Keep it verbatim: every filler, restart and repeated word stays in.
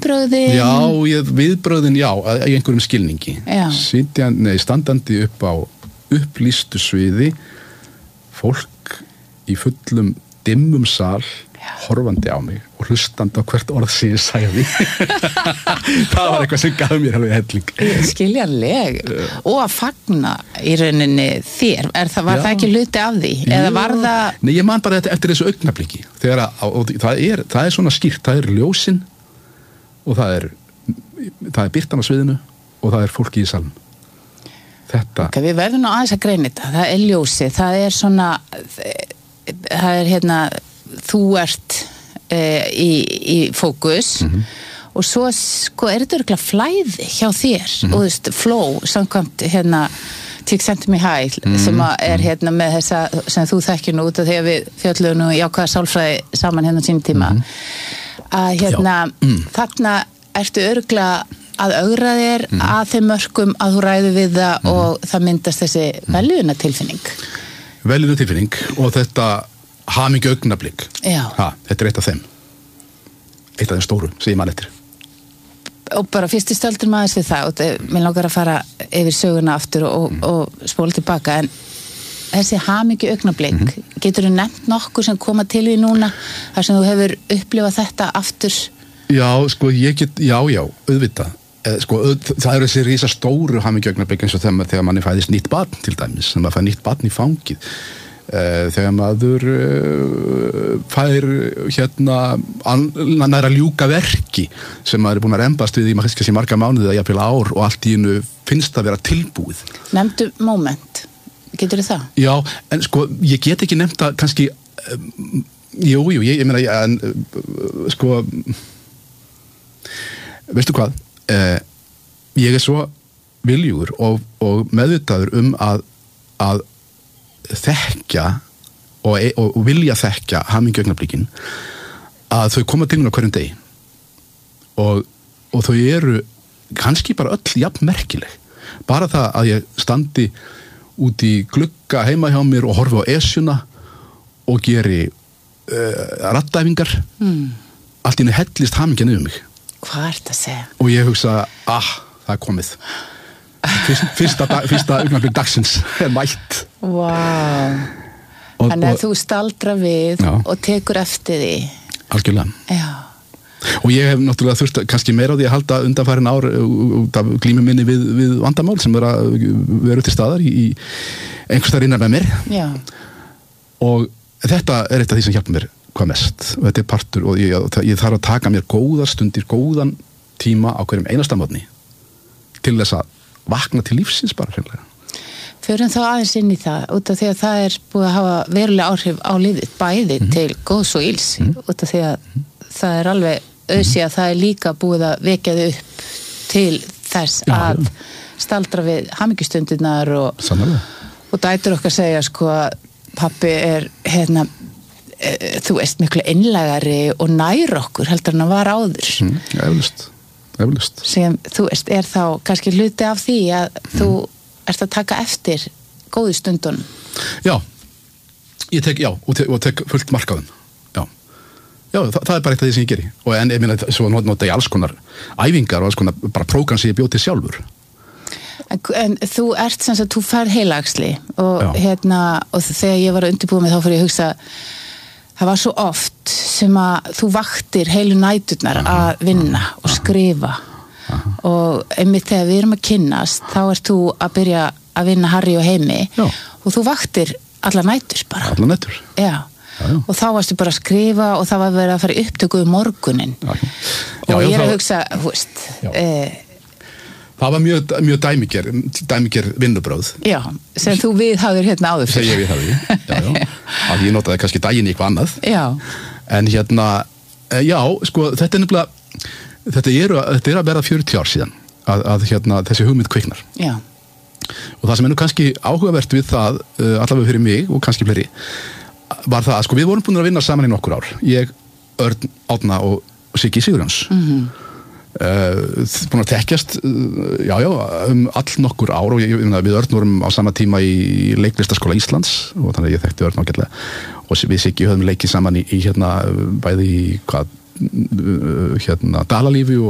viðbrögðin? Já, ég, viðbrögðin, já, í einhverjum skilningi. Já. Sitja, nei, standandi upp á upplýstu sviði, fólk í fullum dimmum sal, já. Horfandi á mig og hlustandi á hvert orð sem ég sagði. Það var eitthvað sem gaf mér alveg helling. Skiljanleg. Og að fagna í rauninni þér. Er það, var já. Það ekki hluti af því? Eða já. Var það... Nei, ég man bara eftir, eftir þessu augnabliki. Þegar að, og það er, það er svona skýrt, það er ljósin og það er, það er birtan á sviðinu og það er fólki í salnum. Þetta... Ok, við verðum nú aðeins að greina þetta. Það er ljósi, það er svona, það er hérna, þú ert e, í, í fókus mm-hmm. og svo sko er þetta örugglega flæði hjá þér mm-hmm. og þú veist, flow, samkvæmt hérna Take Center Me High mm-hmm. sem að er hérna með þessa sem þú þekkir nú út af því að við fjöllum nú jákvæða sálfræði saman hérna sínum tíma mm-hmm. að hérna mm. þarna ertu örugglega að ögra þér mm-hmm. að þeim mörkum að þú ræður við það mm-hmm. og það myndast þessi veljuðna tilfinning veljuðna tilfinning og þetta hamingju augnablik. Ha, þetta er eitt af þeim. Eitt af þeim stóru, sem ég man eftir. Og bara fyrstu stöldur maður við það og mér langar að fara yfir söguna aftur og, mm. og spóla tilbaka en þessi hamingju augnablik mm-hmm. getur þú nefnt nokkuð sem koma til því núna þar sem þú hefur upplifað þetta aftur? Já, sko, ég get, já, já, auðvitað. Eh, sko, auð, það eru þessi rísa stóru hamingju augnablik eins og þegar, þegar manni fæðist nýtt barn til dæmis, sem maður fæði nýtt barn í fangið. Þegar maður uh, fær hérna næra ljúka verki sem maður er búin að rembast við í kannski marga mánuði eða jafnvel ár og allt í einu finnst að vera tilbúið. Nefndu moment, getur það? Já, en sko, ég get ekki nefnt að kannski um, jú, jú, ég, ég meina en, uh, sko veistu hvað uh, ég er svo viljugur og, og meðvitaður um að að þekkja og, og, og vilja þekkja hamingju augnablikin að þau koma til mér á hverjum degi og, og þau eru kannski bara öll jafn merkileg bara það að ég standi út í glugga heima hjá mér og horfi á esjuna og geri uh, raddæfingar mm. allt í einu hellist hamingjan yfir mig. Hvað er þetta að segja? Og ég hugsa, ah, það er komið Fyrst, fyrsta, fyrsta augnablik dagsins er mætt. Wow. Þannig að þú staldra við já. Og tekur eftir því. Algjörlega. Já. Og ég hef náttúrulega þurft kannski meira á því að halda undanfarin ár út af glímu minni við, við vandamál sem er að vera til staðar í, í einhvers staðar innan með mér. Já. Og þetta er eitt af því sem hjálpa mér hvað mest. Og þetta er partur og ég, ég þarf að taka mér góðar stundir, góðan tíma á hverjum einasta mótni til þess að vakna til lífsins bara hreinlega. Förum þá aðeins inn í það út af því að það er búið að hafa verulega áhrif á lífið bæði mm-hmm. til góðs og ills mm-hmm. út af því að mm-hmm. það er alveg auðsí að það er líka búið að vekja þau upp til þess já, að ja. Staldra við hamingjustundirnar og, og dætur okkar segja sko að pappi er hérna e, þú veist miklu einlægari og nær okkur heldur en að var áður. Mm, ja, eflust. Eflust. Sem þú veist er þá kannski hluti af því að mm. þú ert að taka eftir góðu stundunum. Já, ég tek, já, og tek, og tek fullt mark á þeim. Já, já það, það er bara eitt af því sem ég geri. Og en ég minna, svo nota ég alls konar æfingar og alls konar bara prógram sem ég bjóð til sjálfur. En, en þú ert sem sagt, þú færð heilaæxli og já. Hérna, og þegar ég var að undirbúa mig þá fyrir ég að hugsa það var svo oft sem að þú vaktir heilu næturnar að vinna og skrifa Aha. Og einmitt þegar við erum að kynnast þá ert þú að byrja að vinna Harry og Heimi já. Og þú vaktir alla nætur bara alla nætur já. Já, já. Og þá varstu bara að skrifa og það var verið að fara í upptöku um morgunin já, já. Já, og ég er að hugsa þú veist eh, það var mjög, mjög dæmiger dæmiger vinnubröð já, sem þú viðhafðir hérna áður sem ég viðhafði já, já. Að ég notaði kannski daginn í eitthvað annað já. En hérna já, sko, þetta er nefnilega þetta er, þetta er að vera fjörutíu ár síðan að, að hérna, þessi hugmynd kviknar já. Og það sem er nú kannski áhugavert við það uh, allavega fyrir mig og kannski fleiri var það að sko við vorum búin að vinna saman í nokkur ár ég, Örn, Árna og Siggi Sigurjóns mm-hmm. uh, búin að þekkjast uh, já já um all nokkur ár og ég, við Örn vorum á sama tíma í leiklistaskóla Íslands og þannig að ég þekkti Örn ágætlega og við Siggi höfum leikið saman í, í hérna bæði í hvað hérna Dalalífi og